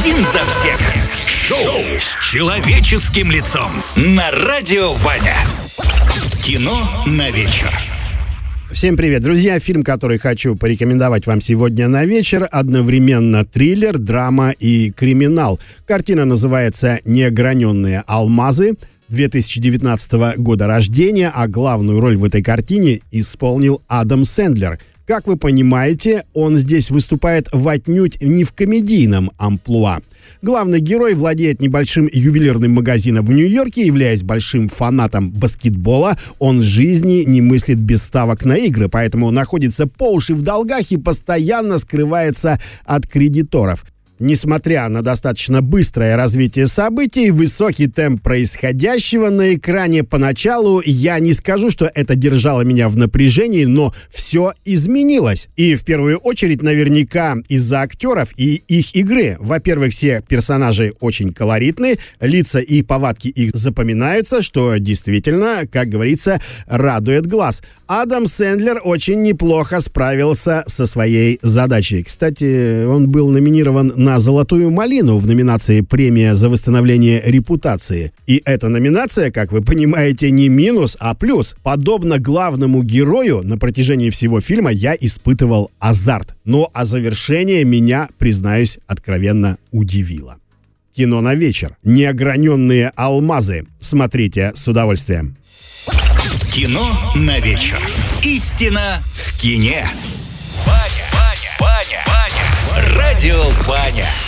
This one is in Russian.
Один за всех. Шоу с человеческим лицом на Радио Ваня. Кино на вечер. Всем привет, друзья! Фильм, который хочу порекомендовать вам сегодня на вечер, одновременно триллер, драма и криминал. Картина называется «Неограненные алмазы», 2019 года рождения, а главную роль в этой картине исполнил Адам Сэндлер. Как вы понимаете, он здесь выступает отнюдь не в комедийном амплуа. Главный герой владеет небольшим ювелирным магазином в Нью-Йорке, являясь большим фанатом баскетбола. Он в жизни не мыслит без ставок на игры, поэтому находится по уши в долгах и постоянно скрывается от кредиторов. Несмотря на достаточно быстрое развитие событий, высокий темп происходящего на экране поначалу, я не скажу, что это держало меня в напряжении, но все изменилось. И в первую очередь наверняка из-за актеров и их игры. Во-первых, все персонажи очень колоритны, лица и повадки их запоминаются, что действительно, как говорится, радует глаз. Адам Сэндлер очень неплохо справился со своей задачей. Кстати, он был номинирован на «Золотую малину» в номинации «Премия за восстановление репутации». И эта номинация, как вы понимаете, не минус, а плюс. Подобно главному герою, на протяжении всего фильма я испытывал азарт. Но а завершение меня, признаюсь, откровенно удивило. Кино на вечер. «Неограненные алмазы». Смотрите с удовольствием. Кино на вечер. Истина в кине. Ваня. Радио Ваня.